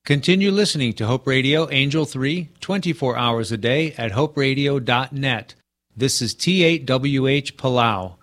Continue listening to Hope Radio Angel 3, 24 hours a day at hoperadio.net. This is T8WH Palau.